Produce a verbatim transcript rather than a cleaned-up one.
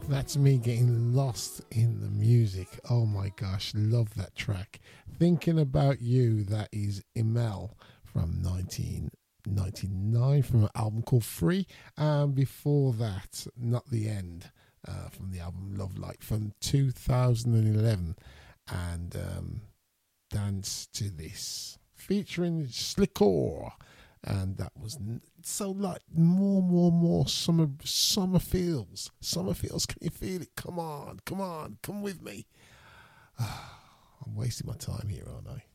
That's me getting lost in the music. Oh my gosh, love that track. Thinking About You, that is Imel from nineteen ninety-nine from an album called Free. And before that, Not the End uh, from the album Love Light from two thousand eleven. And um, Dance to This featuring Slickor. And that was so like more, more, more summer, summer feels, summer feels. Can you feel it? Come on, come on, come with me. I'm wasting my time here, aren't I?